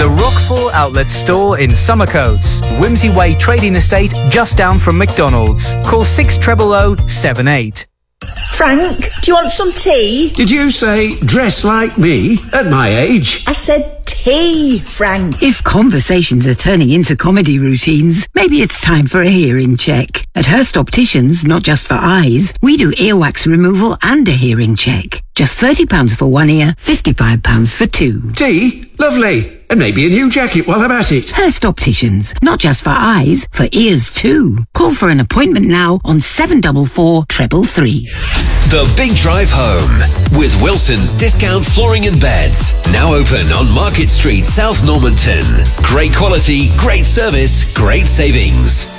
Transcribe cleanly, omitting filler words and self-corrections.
The Rockfall Outlet Store in Somercotes. Whimsy Way Trading Estate, just down from McDonald's. Call 600078. Frank, do you want some tea? Did you say dress like me at my age? I said tea, Frank. If conversations are turning into comedy routines, maybe it's time for a hearing check. At Hurst Opticians, not just for eyes, we do earwax removal and a hearing check. Just £30 for one ear, £55 for two. Tea? Lovely. And maybe a new jacket while I'm at it. Hurst Opticians, not just for eyes, for ears too. Call for an appointment now on 744 333. The Big Drive Home with Wilson's Discount Flooring and Beds. Now open on Market Street, South Normanton. Great quality, great service, great savings.